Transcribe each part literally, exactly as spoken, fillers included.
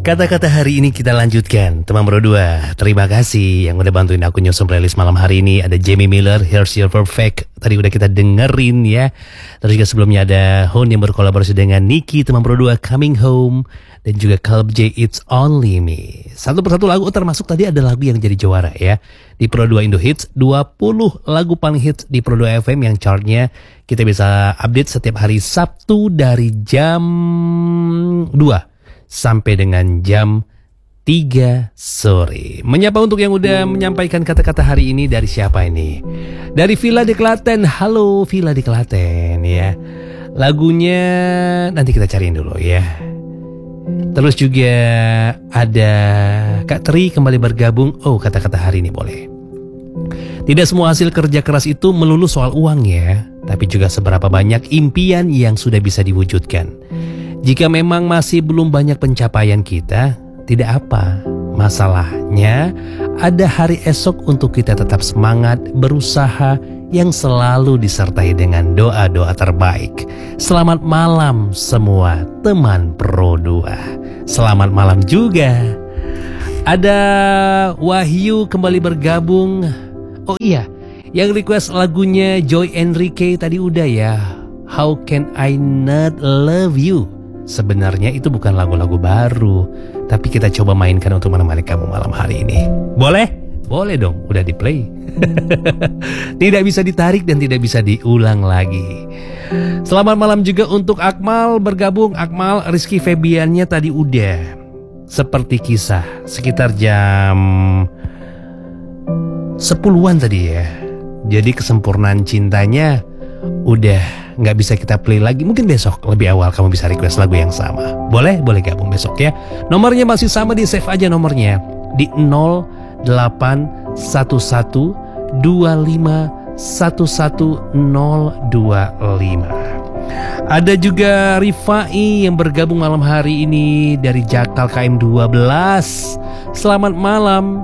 Kata-kata hari ini kita lanjutkan, teman Pro dua. Terima kasih yang udah bantuin aku nyusun playlist malam hari ini. Ada Jamie Miller, Here's Your Perfect. Tadi udah kita dengerin ya. Terus juga sebelumnya ada Hon yang berkolaborasi dengan Niki, teman Pro dua, Coming Home. Dan juga Caleb J, It's Only Me. Satu persatu lagu, termasuk tadi ada lagu yang jadi juara ya. Di Pro dua Indo Hits, dua puluh lagu paling hits di Pro dua F M yang chartnya kita bisa update setiap hari Sabtu dari jam dua sampai dengan jam tiga sore. Menyapa untuk yang udah menyampaikan kata-kata hari ini dari siapa ini? Dari Villa di Klaten. Halo Villa di Klaten ya. Lagunya nanti kita cariin dulu ya. Terus juga ada Kak Tri kembali bergabung. Oh, kata-kata hari ini boleh. Tidak semua hasil kerja keras itu melulu soal uang ya, tapi juga seberapa banyak impian yang sudah bisa diwujudkan. Jika memang masih belum banyak pencapaian kita, tidak apa. Masalahnya, ada hari esok untuk kita tetap semangat berusaha yang selalu disertai dengan doa-doa terbaik. Selamat malam semua teman Pro dua. Selamat malam juga. Ada Wahyu kembali bergabung. Oh iya, yang request lagunya Joy Enrique tadi udah ya. How Can I Not Love You. Sebenarnya itu bukan lagu-lagu baru, tapi kita coba mainkan untuk menemani kamu malam hari ini. Boleh? Boleh dong, udah di play. Tidak bisa ditarik dan tidak bisa diulang lagi. Selamat malam juga untuk Akmal bergabung. Akmal, Rizky Febiannya tadi udah. Seperti kisah, sekitar jam sepuluhan tadi ya. Jadi kesempurnaan cintanya udah nggak bisa kita play lagi. Mungkin besok lebih awal kamu bisa request lagu yang sama. Boleh? Boleh gabung besok ya. Nomornya masih sama, di save aja nomornya di nol delapan satu satu dua lima satu satu nol dua lima. Ada juga Rifai yang bergabung malam hari ini dari Jakal K M dua belas. Selamat malam.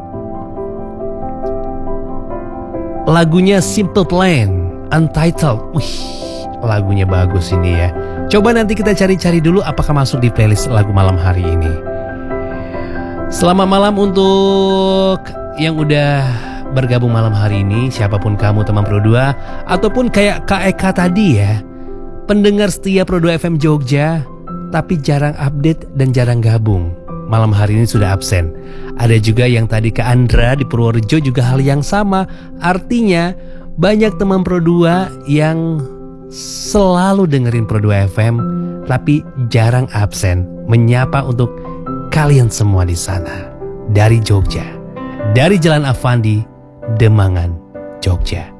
Lagunya Simple Plan, Untitled. Wih, lagunya bagus ini ya. Coba nanti kita cari-cari dulu apakah masuk di playlist lagu malam hari ini. Selamat malam untuk yang udah bergabung malam hari ini. Siapapun kamu teman Pro dua, ataupun kayak Kak Eka tadi ya, pendengar setia Pro dua F M Jogja, tapi jarang update dan jarang gabung. Malam hari ini sudah absen. Ada juga yang tadi ke Andra di Purworejo juga hal yang sama. Artinya banyak teman Pro dua yang selalu dengerin Pro dua F M, tapi jarang absen menyapa untuk kalian semua di sana. Dari Jogja, dari Jalan Avandi, Demangan, Jogja.